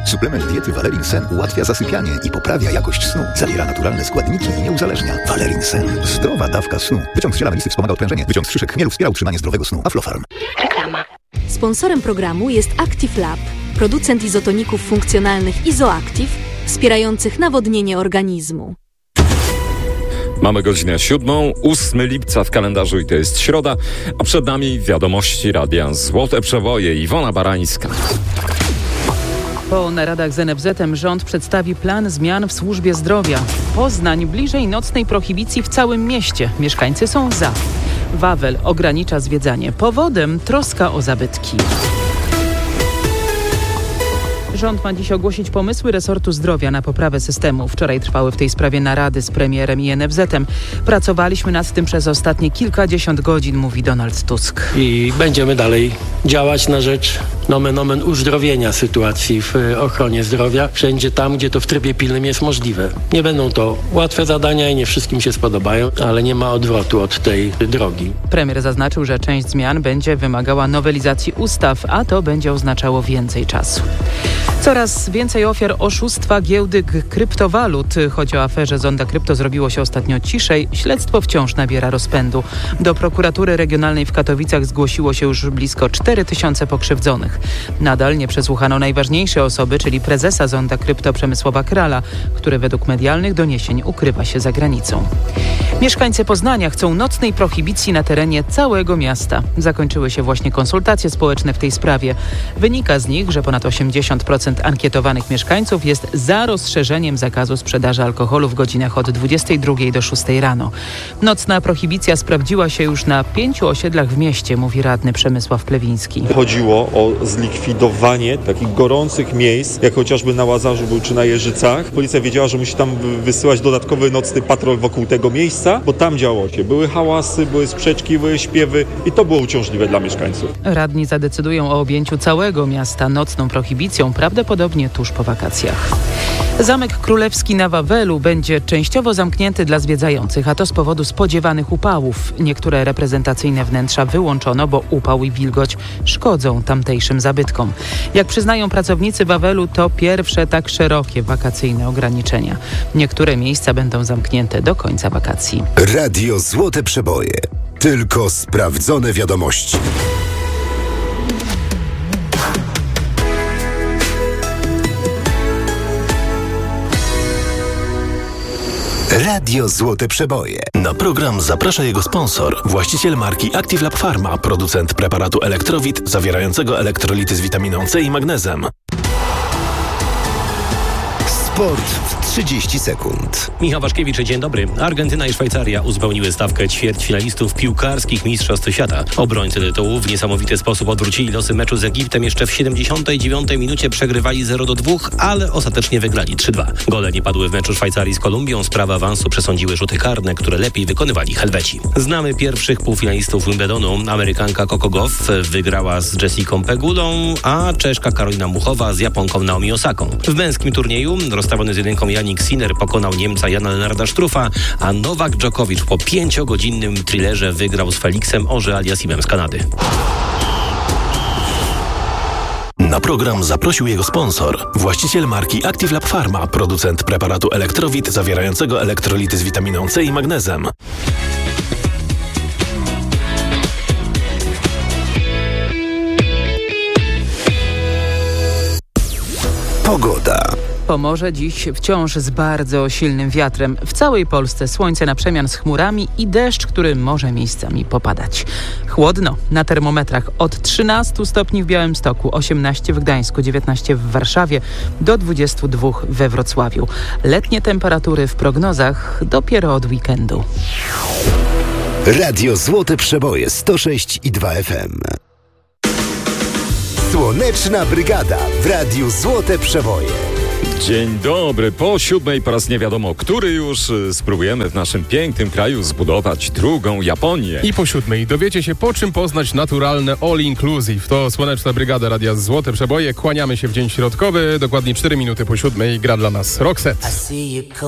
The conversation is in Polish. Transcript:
Suplement diety Valerin Sen ułatwia zasypianie i poprawia jakość snu. Zawiera naturalne składniki i nie uzależnia. Valerin Sen. Zdrowa dawka snu. Wyciąg z ziela melisy wspomaga odprężenie. Wyciąg z szyszek chmielu wspiera utrzymanie zdrowego snu. Aflofarm. Reklama. Sponsorem programu jest Active Lab, producent izotoników funkcjonalnych Izoactive, wspierających nawodnienie organizmu. Mamy godzinę 7, 8 lipca w kalendarzu i to jest środa, a przed nami wiadomości Radia Złote Przeboje. Iwona Barańska. Po naradach z NFZ-em rząd przedstawi plan zmian w służbie zdrowia. Poznań bliżej nocnej prohibicji w całym mieście. Mieszkańcy są za. Wawel ogranicza zwiedzanie. Powodem troska o zabytki. Rząd ma dziś ogłosić pomysły resortu zdrowia na poprawę systemu. Wczoraj trwały w tej sprawie narady z premierem i NFZ-em. Pracowaliśmy nad tym przez ostatnie kilkadziesiąt godzin, mówi Donald Tusk. I będziemy dalej działać na rzecz nomen omen uzdrowienia sytuacji w ochronie zdrowia. Wszędzie tam, gdzie to w trybie pilnym jest możliwe. Nie będą to łatwe zadania i nie wszystkim się spodobają, ale nie ma odwrotu od tej drogi. Premier zaznaczył, że część zmian będzie wymagała nowelizacji ustaw, a to będzie oznaczało więcej czasu. Coraz więcej ofiar oszustwa giełdy kryptowalut. Choć o aferze Zonda Krypto zrobiło się ostatnio ciszej, śledztwo wciąż nabiera rozpędu. Do prokuratury regionalnej w Katowicach zgłosiło się już blisko 4000 pokrzywdzonych. Nadal nie przesłuchano najważniejszej osoby, czyli prezesa Zonda Krypto Przemysława Krala, który według medialnych doniesień ukrywa się za granicą. Mieszkańcy Poznania chcą nocnej prohibicji na terenie całego miasta. Zakończyły się właśnie konsultacje społeczne w tej sprawie. Wynika z nich, że ponad 80% ankietowanych mieszkańców jest za rozszerzeniem zakazu sprzedaży alkoholu w godzinach od 22 do 6 rano. Nocna prohibicja sprawdziła się już na 5 osiedlach w mieście, mówi radny Przemysław Plewiński. Chodziło o zlikwidowanie takich gorących miejsc, jak chociażby na Łazarzu czy na Jeżycach. Policja wiedziała, że musi tam wysyłać dodatkowy nocny patrol wokół tego miejsca, bo tam działo się. Były hałasy, były sprzeczki, były śpiewy i to było uciążliwe dla mieszkańców. Radni zadecydują o objęciu całego miasta nocną prohibicją, prawdopodobnie tuż po wakacjach. Zamek Królewski na Wawelu będzie częściowo zamknięty dla zwiedzających, a to z powodu spodziewanych upałów. Niektóre reprezentacyjne wnętrza wyłączono, bo upał i wilgoć szkodzą tamtejszym zabytkom. Jak przyznają pracownicy Wawelu, to pierwsze tak szerokie wakacyjne ograniczenia. Niektóre miejsca będą zamknięte do końca wakacji. Radio Złote Przeboje. Tylko sprawdzone wiadomości. Radio Złote Przeboje. Na program zaprasza jego sponsor, właściciel marki Active Lab Pharma, producent preparatu Elektrowit zawierającego elektrolity z witaminą C i magnezem. Sport w 30 sekund. Michał Waszkiewicz, dzień dobry. Argentyna i Szwajcaria uzupełniły stawkę ćwierćfinalistów piłkarskich Mistrzostw Świata. Obrońcy tytułu w niesamowity sposób odwrócili losy meczu z Egiptem. Jeszcze w 79 minucie przegrywali 0-2, ale ostatecznie wygrali 3-2. Gole nie padły w meczu Szwajcarii z Kolumbią. Sprawę awansu przesądziły rzuty karne, które lepiej wykonywali Helweci. Znamy pierwszych półfinalistów Wimbledonu. Amerykanka Coco Gauff wygrała z Jessicą Pegulą, a Czeszka Karolina Muchowa z Japonką Naomi Osaką. W męskim turnieju rozstawiony z jedynką Jannik Sinner pokonał Niemca Jana Lennarda Struffa, a Nowak Djokovic po 5-godzinnym thrillerze wygrał z Felixem Auger-Aliassimem z Kanady. Na program zaprosił jego sponsor, właściciel marki Active Lab Pharma, producent preparatu Elektrowit zawierającego elektrolity z witaminą C i magnezem. Pogoda. Pomorze dziś wciąż z bardzo silnym wiatrem. W całej Polsce słońce na przemian z chmurami i deszcz, który może miejscami popadać. Chłodno na termometrach od 13 stopni w Białymstoku, 18 w Gdańsku, 19 w Warszawie, do 22 we Wrocławiu. Letnie temperatury w prognozach dopiero od weekendu. Radio Złote Przeboje 106,2 FM. Słoneczna Brygada w Radiu Złote Przeboje. Dzień dobry. Po 7 po raz nie wiadomo który już spróbujemy w naszym pięknym kraju zbudować drugą Japonię. I po 7 dowiecie się, po czym poznać naturalne all inclusive. To Słoneczna Brygada Radia Złote Przeboje. Kłaniamy się w dzień środkowy. Dokładnie 4 minuty po 7 gra dla nas Roxette.